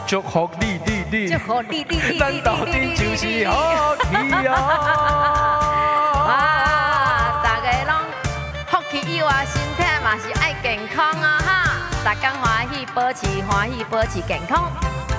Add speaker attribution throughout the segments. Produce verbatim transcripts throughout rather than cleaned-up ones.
Speaker 1: 祝福你你你，
Speaker 2: 祝福你你你
Speaker 1: 咱到底就是好气啊！
Speaker 2: 啊，大家拢福气以外，身体嘛是爱健康啊哈！大家欢喜，保持欢喜，保持健康。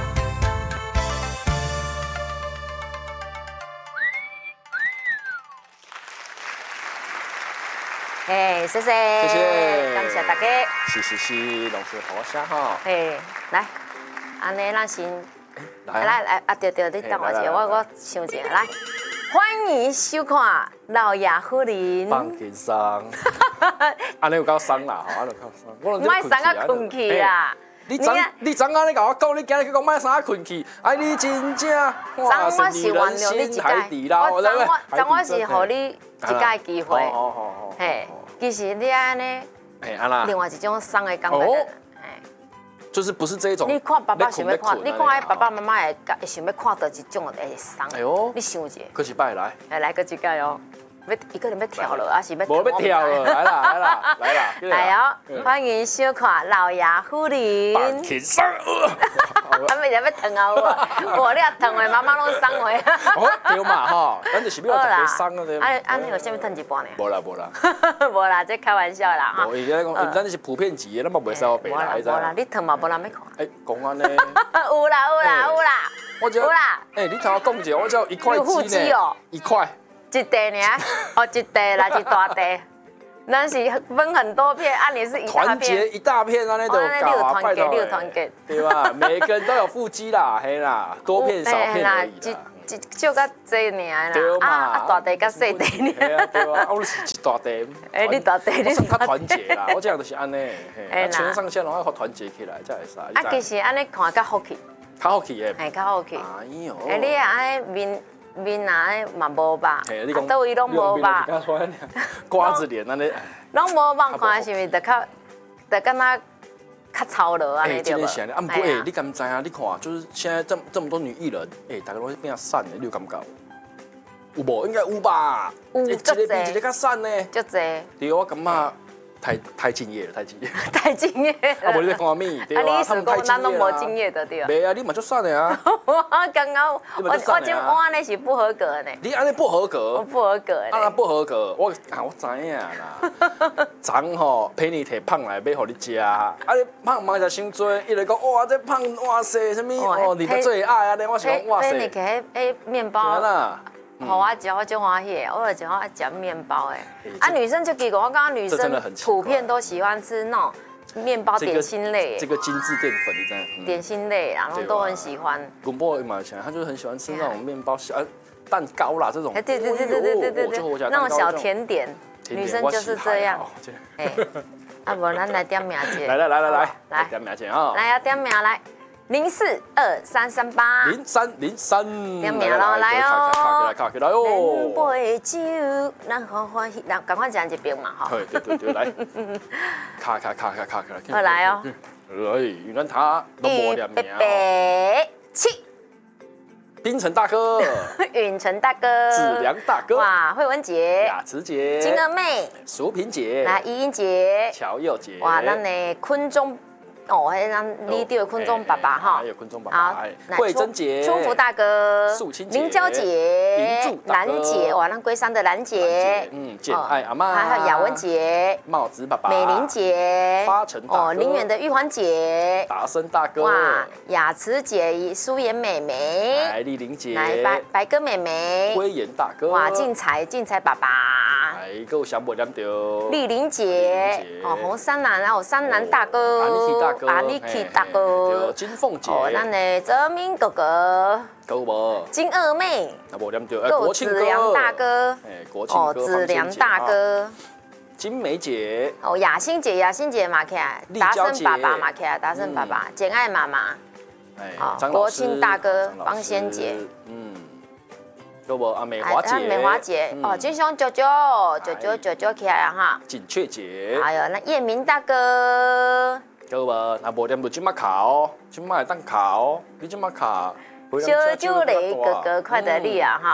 Speaker 2: 哎，谢谢，
Speaker 3: 谢谢，
Speaker 2: 感谢大家。
Speaker 3: 是是是，老师好声哈。
Speaker 2: 哎，来，安尼咱先
Speaker 3: 来
Speaker 2: 来来啊，对对，你等我一下，
Speaker 3: 嘿来来
Speaker 2: 我我想一下，来，欢迎收看《老爷夫人》。
Speaker 3: 放轻松，安尼有够松啦，吼，安尼有够松。我
Speaker 2: 唔爱三啊困去啦。
Speaker 3: 你昨你昨暗你甲我讲，你今日去讲卖三困去，哎，你真正
Speaker 2: 昨我是原谅你一届，我昨我昨我是互你一届机会。
Speaker 3: 好好好。
Speaker 2: 嘿，其實你安尼，
Speaker 3: 哎，安啦，
Speaker 2: 另外一種送的感覺。哎，
Speaker 3: 就是不是這種。
Speaker 2: 你看爸爸想要看，你看迄爸爸媽媽會想要看到一種的會送。
Speaker 3: 哎呦，
Speaker 2: 你想一下。
Speaker 3: 可是拜來。
Speaker 2: 來來個一屆哦。要一個人要跳了，還是要？
Speaker 3: 無要跳了，來啦來啦來啦！
Speaker 2: 來哦，歡迎收看《老爺夫人》。
Speaker 3: 放輕鬆。
Speaker 2: 他們在要疼啊我，我你啊疼的，媽媽攏送我。
Speaker 3: 哦，對嘛吼，咱就是要大家送啊對。
Speaker 2: 安安尼有啥物趁一半呢？
Speaker 3: 無啦無啦。
Speaker 2: 無啦，這開玩笑啦哈。
Speaker 3: 無，伊咧講，咱是普遍級的，咱嘛袂使白來，
Speaker 2: 知無啦，你疼嘛無人要看。
Speaker 3: 哎，講安尼。
Speaker 2: 有啦有啦有啦。
Speaker 3: 我有啦。哎，你聽我講者，我只有一塊雞呢。一塊。一
Speaker 2: 袋呢？哦，一袋啦，一大袋。咱是分很多片，啊，你是一大片。
Speaker 3: 團結一大片啊，那都搞啊，拜託。
Speaker 2: 六團結，
Speaker 3: 對吧？每個人都有腹肌啦，嘿啦，多片少片而已啦。
Speaker 2: 一就較濟爾啦，啊啊大袋較細袋爾。
Speaker 3: 係啊，對啊，我是一大袋。
Speaker 2: 哎，你大袋，
Speaker 3: 你。我算較團結啦，我這樣就是安尼，嘿，全身上下攏要好團結起來，才會使。
Speaker 2: 啊，其實安尼看較福氣。
Speaker 3: 較福氣誒。
Speaker 2: 係較福氣。
Speaker 3: 哎呦。
Speaker 2: 哎，你安尼面。面啊，嘛無吧，啊，倒位攏無吧，
Speaker 3: 瓜子臉安尼，
Speaker 2: 攏無吧，看是毋是就較，就敢若較操勞安尼對無？
Speaker 3: 啊，毋過誒，你敢知啊？你看，就是現在這這麼多女藝人，誒，大家攏變瘦呢，你有感覺？有無？應該有吧？
Speaker 2: 有，
Speaker 3: 一個比一個較瘦呢。
Speaker 2: 足濟。
Speaker 3: 對，我感覺太太敬業了，太敬業。
Speaker 2: 太敬業。
Speaker 3: 啊，無你在講咩？對啊，他們太敬業啦。
Speaker 2: 咱攏無敬業的對。
Speaker 3: 袂啊，你嘛足瘦的啊。
Speaker 2: 我剛剛我我今我安尼是不合格呢。
Speaker 3: 你安尼不合格。
Speaker 2: 我不合格呢。
Speaker 3: 啊，不合格，我啊我知影啦。昨吼陪你摕胖來買互你食，啊你胖嘛食傷多，伊就講哇這胖哇塞，什麼哦你的最愛啊，你我想哇塞。
Speaker 2: 陪你摕迄迄麵包。好我食我就歡喜，我就講愛食麵包誒。啊，女生就奇怪，我剛剛女生普遍都喜歡吃那種麵包點心類。
Speaker 3: 這個精緻澱粉，你知道？
Speaker 2: 點心類，然後都很喜歡。
Speaker 3: 公婆嘛，以前他就是很喜歡吃那種麵包、小蛋糕啦這種。
Speaker 2: 對對對對對對對對。那種小甜點，女生就是這樣。哎，啊不，咱來點名姐。
Speaker 3: 來來來來來，來點名姐啊！
Speaker 2: 來要點名來。零四二三三八
Speaker 3: 零三零三，
Speaker 2: 點名咯，來哦！
Speaker 3: 卡起來哦！
Speaker 2: 兩杯酒，咱好歡喜，咱趕快講一遍嘛，哈！
Speaker 3: 對對對對，來，卡卡卡卡卡起來！
Speaker 2: 好來哦！
Speaker 3: 來，原來他都冇點名。
Speaker 2: 預備起！
Speaker 3: 冰城大哥，
Speaker 2: 允成大哥，
Speaker 3: 子良大哥，
Speaker 2: 哇，慧文姐，
Speaker 3: 雅慈姐，
Speaker 2: 金兒妹，
Speaker 3: 淑萍姐，
Speaker 2: 來怡英姐，
Speaker 3: 喬佑姐，
Speaker 2: 哇，咱的坤中。哦，迄咱你對坤中爸爸哈，
Speaker 3: 還有坤中爸爸，慧珍姐，
Speaker 2: 初福大哥，
Speaker 3: 素清姐，
Speaker 2: 明嬌姐，
Speaker 3: 銀柱大哥，
Speaker 2: 蘭姐，哇，咱龜山的蘭姐，
Speaker 3: 嗯，簡愛阿媽，
Speaker 2: 還有雅文姐，
Speaker 3: 帽子爸爸，
Speaker 2: 美玲姐，
Speaker 3: 發成大哥，
Speaker 2: 哦，林遠的玉環姐，
Speaker 3: 達生大哥，
Speaker 2: 哇，雅慈姐，蘇妍妹妹，
Speaker 3: 來麗玲姐，
Speaker 2: 來白白哥妹妹，
Speaker 3: 輝妍大哥，
Speaker 2: 哇，進財進財爸爸，
Speaker 3: 來夠想不了掉，
Speaker 2: 麗玲姐，哦，洪山南，然後山南大哥，
Speaker 3: 安妮琪大哥。
Speaker 2: 阿妮琪大哥，
Speaker 3: 金鳳姐，
Speaker 2: 哦，咱的澤明哥哥，
Speaker 3: 夠無？
Speaker 2: 金二妹，
Speaker 3: 啊無念對，國慶哥，
Speaker 2: 子良大哥，
Speaker 3: 哎，國慶哥，
Speaker 2: 子良大哥，
Speaker 3: 金梅姐，
Speaker 2: 哦，雅欣姐，雅欣姐嘛起來，達生爸爸嘛起來，達生爸爸，簡愛媽媽，哎，國慶大哥，方仙姐，嗯，夠無？阿美華姐，美華姐，哦，金雄舅舅，舅舅舅舅起來啊哈，
Speaker 3: 錦雀姐，
Speaker 2: 還有那葉明大哥。
Speaker 3: 夠無？那無點就即馬考，即馬會當考，你即馬考。
Speaker 2: 小酒雷哥哥快得力啊哈！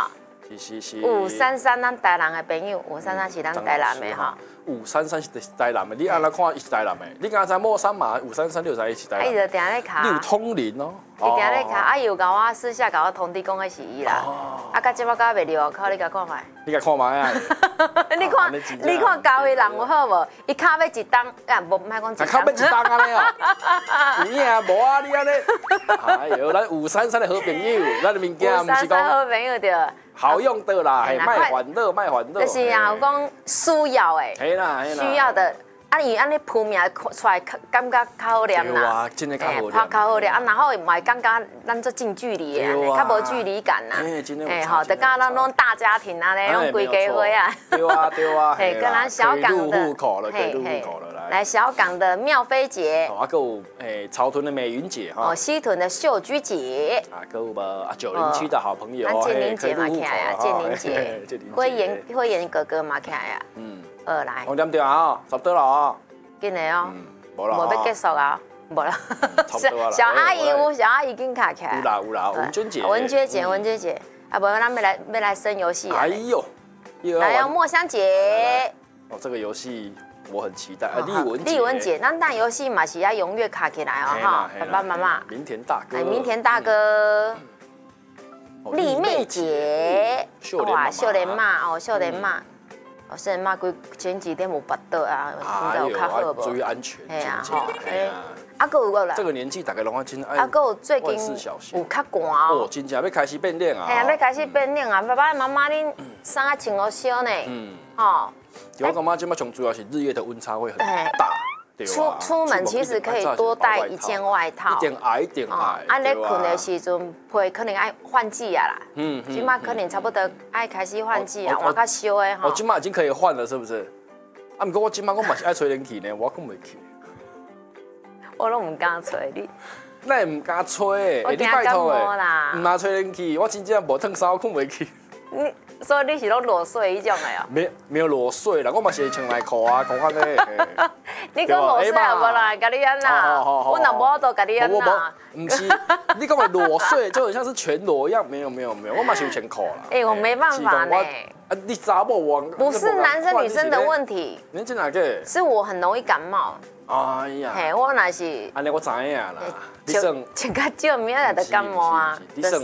Speaker 3: 是是是。
Speaker 2: 五三三咱台南的朋友，五三三是咱台南的哈。
Speaker 3: 五三三是台南的，你安怎看伊是台南的？你刚才莫三嘛，五三三六才一起台南。
Speaker 2: 伊就定咧卡。
Speaker 3: 你有通灵哦。
Speaker 2: 伊定咧卡，啊伊有甲我私下甲我通知讲迄是伊啦。啊，甲即摆甲袂了，靠你甲看卖。
Speaker 3: 你甲看卖啊？
Speaker 2: 你看，你看交的人有好无？伊卡要一档，啊无莫讲一档。
Speaker 3: 卡要一档安尼哦。有影无啊？你安尼？哎呦，咱五三三的好朋友，咱的物件毋是讲
Speaker 2: 好朋友着。
Speaker 3: 好用的啦，嘿，卖欢乐，卖欢乐。
Speaker 2: 就是然后讲需要诶，
Speaker 3: 嘿啦嘿啦，
Speaker 2: 需要的，啊伊安尼铺名出来，感觉较好念啦。
Speaker 3: 对啊，真诶较好念。
Speaker 2: 拍较好念，啊，然后嘛会感觉咱做近距离诶，较无距离感呐。
Speaker 3: 哎，真诶。
Speaker 2: 哎，好，就讲咱拢大家庭啊，咧，拢规家伙啊。
Speaker 3: 对啊，对啊。
Speaker 2: 嘿，跟咱小港的，
Speaker 3: 嘿嘿，
Speaker 2: 来小港的妙菲姐。
Speaker 3: 啊，还有诶草屯的美云姐哈。
Speaker 2: 哦，西屯的秀居姐。
Speaker 3: 啊，还有无啊九零七的好朋友。
Speaker 2: 咱建林姐嘛起来啊，建林姐。辉炎辉炎哥哥嘛起来啊。嗯。二来。
Speaker 3: 我点对啊，差不多了啊。
Speaker 2: 紧的哦。
Speaker 3: 嗯，无啦。
Speaker 2: 无要结束啊，无啦。
Speaker 3: 差不多啦。
Speaker 2: 小阿姨有，小阿姨紧卡起来。
Speaker 3: 有啦有啦，文娟姐。
Speaker 2: 文娟姐，文娟姐，啊，不，咱要来要来生游戏。
Speaker 3: 哎呦。
Speaker 2: 来哦，墨香姐。
Speaker 3: 哦，这个游戏。我很期待，丽文姐，
Speaker 2: 丽文姐，咱但游戏嘛是要踊跃卡起来哦哈，爸爸妈妈，
Speaker 3: 明田大哥，
Speaker 2: 哎，明田大哥，丽妹姐，哇，秀莲妈哦，秀莲妈，哦，秀莲妈规前几天有拔倒啊，现在有较好无？
Speaker 3: 注意安全，
Speaker 2: 哎呀吼，哎，啊个有个啦，
Speaker 3: 这个年纪大概拢爱真爱，
Speaker 2: 啊个有最近有较寒哦，
Speaker 3: 真正要开始变冷啊，
Speaker 2: 哎呀，要开始变冷啊，爸爸妈妈恁衫啊穿好少呢，嗯，吼。
Speaker 3: 我感觉今麦上主要是日夜的温差会很大，
Speaker 2: 出出门其实可以多带一件外套，
Speaker 3: 一点矮一点矮。
Speaker 2: 啊，你困的时阵被可能爱换季啊啦，嗯，今麦可能差不多爱开始换季啊，我较烧的
Speaker 3: 吼。我今麦已经可以换了，是不是？啊，不过我今麦我嘛是爱吹冷气呢，我更袂去。
Speaker 2: 我拢唔敢吹你。
Speaker 3: 那唔敢吹，
Speaker 2: 我惊感冒啦。
Speaker 3: 唔拿吹冷气，我真正无烫衫，我困袂去。
Speaker 2: 你所以你是拢裸睡迄种的哦？
Speaker 3: 没没有裸睡啦，我嘛是穿内裤啊，讲安尼。
Speaker 2: 你讲裸睡也无人甲你安啦，我若无都甲你安啦。
Speaker 3: 唔是，你讲的裸睡就很像是全裸一样，没有没有没有，我嘛是有穿裤啦。
Speaker 2: 哎，我没办法呢。
Speaker 3: 啊，你查某我
Speaker 2: 不是男生女生的问题。
Speaker 3: 你是哪个？
Speaker 2: 是我很容易感冒。
Speaker 3: 哎呀，
Speaker 2: 嘿，我那是，
Speaker 3: 安尼我知影啦，
Speaker 2: 你算穿较少，明仔就感冒啊，就